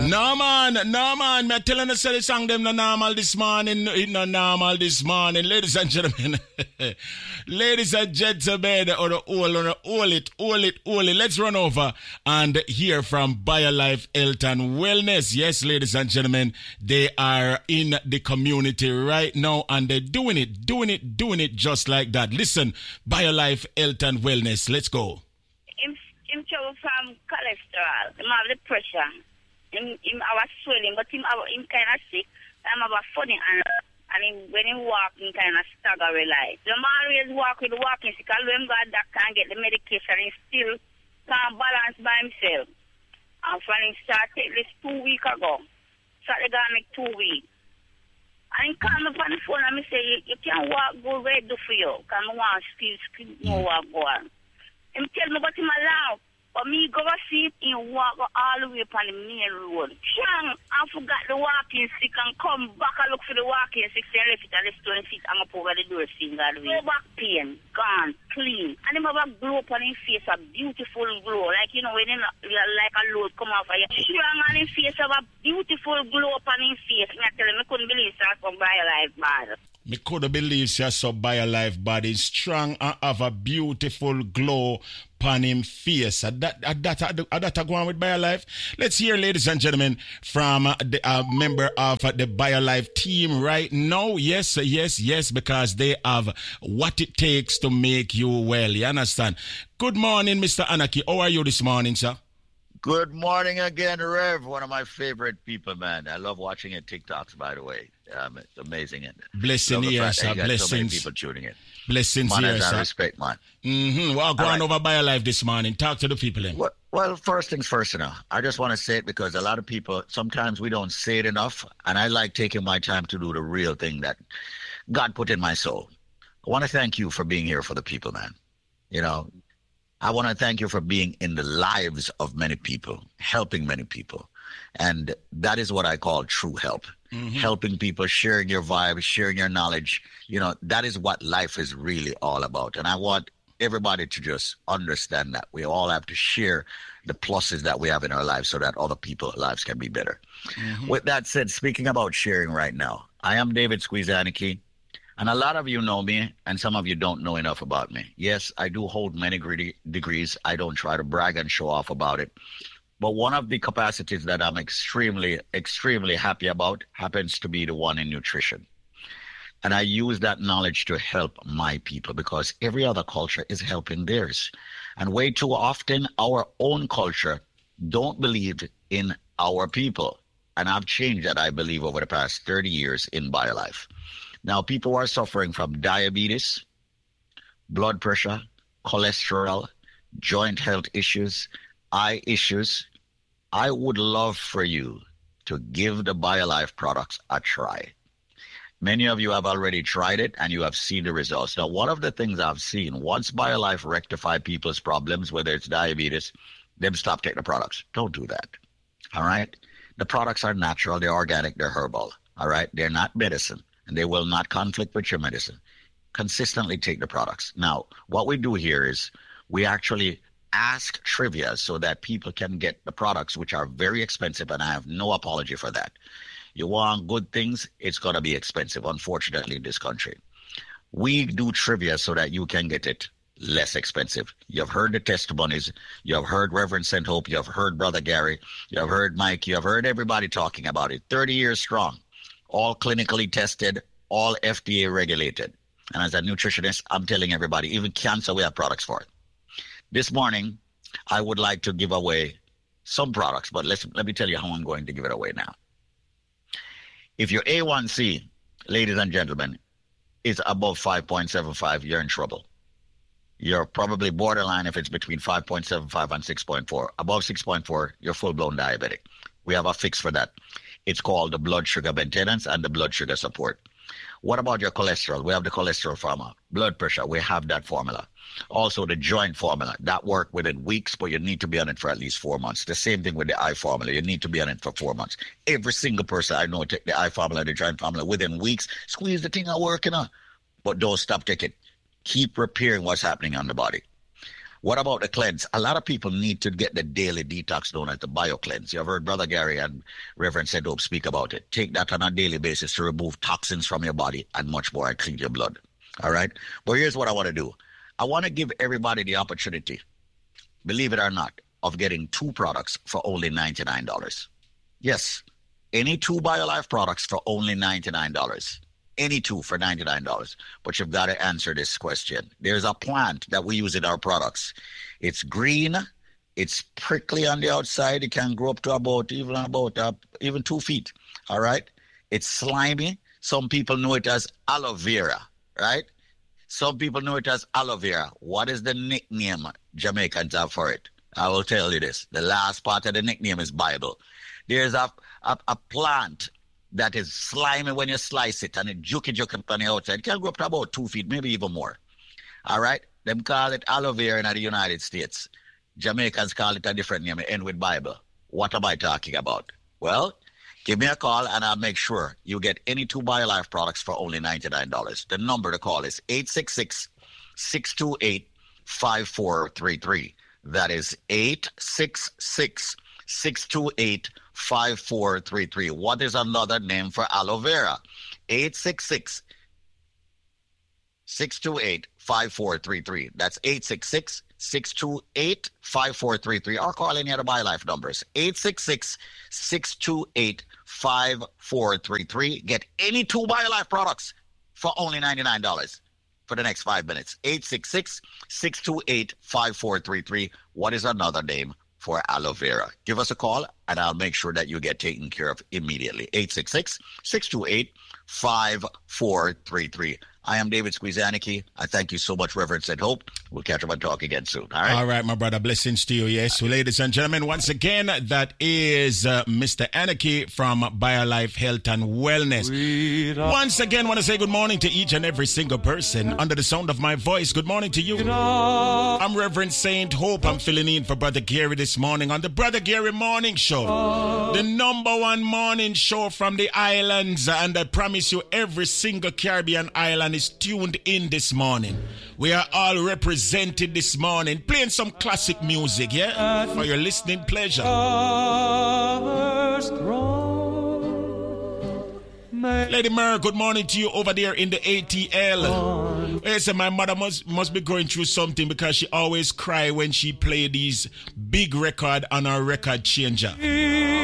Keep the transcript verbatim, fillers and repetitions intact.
No man, no man. Me telling you, say the song them no normal this morning. It no normal this morning, ladies and gentlemen. Ladies and gentlemen, or the all, or the all it, all it, all it. Let's run over and hear from BioLife Health and Wellness. Yes, ladies and gentlemen, they are in the community right now, and they're doing it, doing it, doing it just like that. Listen, BioLife Health and Wellness. Let's go. Him, him trouble from cholesterol. Him have the pressure. Him, him have swelling, but him have, him kind of sick. I'm have a funny and and him, when he walk, him kind of stagger like. The man always walk with the walking stick. Because when God that can't get the medication, he still can't balance by himself. And when he start take this two weeks ago, start the guy make two weeks. And he call me on the phone and me say, you, you can't walk, go where do for you. Because I want to still, still more walk go on. Him tell me about him allow. But me go see it and walk all the way upon the main road. Chang, I forgot the walking stick and come back and look for the walking stick and left it and left twenty feet and up over the door seeing all the way. No back pain, gone, clean. And him have a glow upon his face, a beautiful glow. Like, you know, when him, like a load come off of you. Strong on his face, have a beautiful glow upon his face. And I tell him, I couldn't believe that from BioLife bad. Me couldn't believe she saw BioLife body strong and have a beautiful glow upon him face. That that that that, that go on with BioLife. Let's hear, ladies and gentlemen, from uh, the uh, member of uh, the BioLife team right now. Yes, yes, yes, because they have what it takes to make you well. You understand? Good morning, Mister Anarchy. How are you this morning, sir? Good morning again, Rev. One of my favorite people, man. I love watching your TikToks, by the way. Um, it's amazing. Blessing here, sir. Blessings. So many people tuning in. Blessings man, here, sir. Respect, man. Mm-hmm. Well, go on over BioLife this morning. Talk to the people then. Well, well, first things first, you know, I just want to say it because a lot of people, sometimes we don't say it enough, and I like taking my time to do the real thing that God put in my soul. I want to thank you for being here for the people, man. You know, I want to thank you for being in the lives of many people, helping many people. And that is what I call true help. Mm-hmm. Helping people, sharing your vibe, sharing your knowledge. You know, that is what life is really all about. And I want everybody to just understand that we all have to share the pluses that we have in our lives so that other people's lives can be better. Mm-hmm. With that said, speaking about sharing right now, I am David Squeeze Anarchy. And a lot of you know me, and some of you don't know enough about me. Yes, I do hold many degrees. I don't try to brag and show off about it. But one of the capacities that I'm extremely, extremely happy about happens to be the one in nutrition. And I use that knowledge to help my people because every other culture is helping theirs. And way too often, our own culture don't believe in our people. And I've changed that, I believe, over the past thirty years in BioLife. Now, people are suffering from diabetes, blood pressure, cholesterol, joint health issues, eye issues. I would love for you to give the BioLife products a try. Many of you have already tried it and you have seen the results. Now, one of the things I've seen, once BioLife rectify people's problems, whether it's diabetes, them stop taking the products. Don't do that. All right? The products are natural, they're organic, they're herbal. All right? They're not medicine. And they will not conflict with your medicine. Consistently take the products. Now, what we do here is we actually ask trivia so that people can get the products, which are very expensive, and I have no apology for that. You want good things, it's going to be expensive, unfortunately, in this country. We do trivia so that you can get it less expensive. You've heard the testimonies. You have heard Reverend Saint Hope. You have heard Brother Gary. You have heard Mike. You have heard everybody talking about it. thirty years strong. All clinically tested, all F D A regulated. And as a nutritionist, I'm telling everybody, even cancer, we have products for it. This morning, I would like to give away some products, but let's, let me tell you how I'm going to give it away now. If your A one C, ladies and gentlemen, is above five point seven five, you're in trouble. You're probably borderline if it's between five point seven five and six point four. Above six point four, you're full-blown diabetic. We have a fix for that. It's called the blood sugar maintenance and the blood sugar support. What about your cholesterol? We have the cholesterol formula. Blood pressure, we have that formula. Also the joint formula, that work within weeks, but you need to be on it for at least four months. The same thing with the eye formula. You need to be on it for four months. Every single person I know take the eye formula, the joint formula within weeks. Squeeze the thing out working on. But don't stop taking it. Keep repairing what's happening on the body. What about the cleanse? A lot of people need to get the daily detox known as the BioCleanse. You've heard Brother Gary and Reverend Saint Hope speak about it. Take that on a daily basis to remove toxins from your body and much more and clean your blood. All right? But here's what I want to do. I want to give everybody the opportunity, believe it or not, of getting two products for only ninety-nine dollars. Yes, any two BioLife products for only ninety-nine dollars. Any two for ninety-nine dollars. But you've got to answer this question. There's a plant that we use in our products. It's green. It's prickly on the outside. It can grow up to about even about uh, even two feet. All right. It's slimy. Some people know it as aloe vera. Right. Some people know it as aloe vera. What is the nickname Jamaicans have for it? I will tell you this. The last part of the nickname is Bible. There's a a, a plant that is slimy when you slice it, and it jukey jukey on the outside. It can grow up to about two feet, maybe even more. All right? Them call it aloe vera in the United States. Jamaicans call it a different name, end with Bible. What am I talking about? Well, give me a call, and I'll make sure you get any two BioLife products for only ninety-nine dollars. The number to call is eight six six, six two eight, five four three three. That is eight six six, six two eight, five four three three. What is another name for aloe vera? eight six six, six two eight, five four three three. That's eight six six, six two eight, five four three three. Or call any of the BioLife numbers. eight six six, six two eight, five four three three. Get any two BioLife products for only ninety-nine dollars. For the next five minutes. eight six six, six two eight, five four three three. What is another name for aloe vera? Give us a call, and I'll make sure that you get taken care of immediately. eight six six, six two eight, five four three three. I am David Squeeze Anarchy. I thank you so much, Reverend Saint Hope. We'll catch up and talk again soon. All right? All right, my brother. Blessings to you. Yes. Well, ladies and gentlemen, once again, that is uh, Mister Anarchy from BioLife Health and Wellness. Once again, want to say good morning to each and every single person under the sound of my voice. Good morning to you. I'm Reverend Saint Hope. I'm filling in for Brother Gary this morning on the Brother Gary Morning Show, the number one morning show from the islands. And I promise you, every single Caribbean island is tuned in this morning. We are all represented this morning, playing some classic music, yeah, for your listening pleasure. Lady Mary, good morning to you over there in the A T L. I said my mother must must be going through something because she always cry when she play these big record on her record changer.